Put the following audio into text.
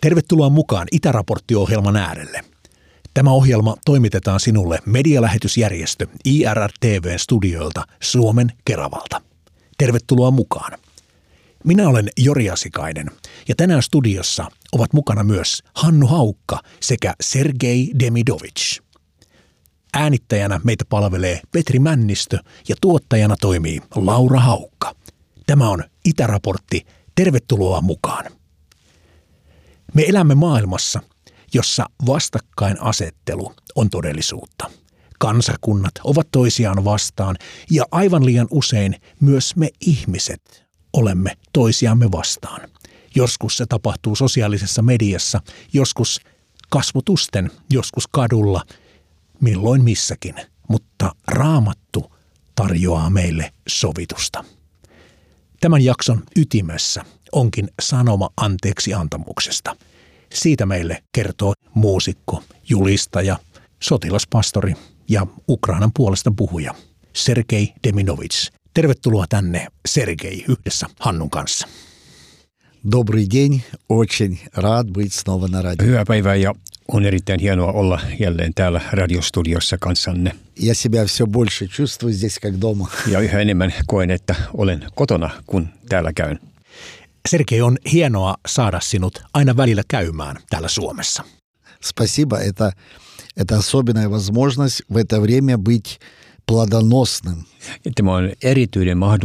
Tervetuloa mukaan Itäraportti-ohjelman äärelle. Tämä ohjelma toimitetaan sinulle medialähetysjärjestö IRR-TV:n studioilta Suomen Keravalta. Tervetuloa mukaan. Minä olen Jori Asikainen ja tänään studiossa ovat mukana myös Hannu Haukka sekä Sergei Demidovich. Äänittäjänä meitä palvelee Petri Männistö ja tuottajana toimii Laura Haukka. Tämä on Itäraportti. Tervetuloa mukaan. Me elämme maailmassa, jossa vastakkainasettelu on todellisuutta. Kansakunnat ovat toisiaan vastaan ja aivan liian usein myös me ihmiset olemme toisiamme vastaan. Joskus se tapahtuu sosiaalisessa mediassa, joskus kasvotusten, joskus kadulla, milloin missäkin, mutta Raamattu tarjoaa meille sovitusta. Tämän jakson ytimessä onkin sanoma anteeksiantamuksesta. Siitä meille kertoo muusikko, julistaja, sotilaspastori ja Ukrainan puolesta puhuja Sergei Demidovich. Tervetuloa tänne, Sergei, yhdessä Hannun kanssa. Добрый день, очень рад быть снова на радио. Hyvää päivää ja on erittäin hienoa olla jälleen täällä radiostudiossa kanssanne. Я себя все больше чувствую здесь как дома. Ja yhä enemmän koen, että olen kotona, kun täällä käyn. Sergei, on hienoa saada sinut aina välillä käymään täällä Suomessa. Спасибо, это особенная возможность в это время быть плодоносным. Tämä on erityinen mahdollisuus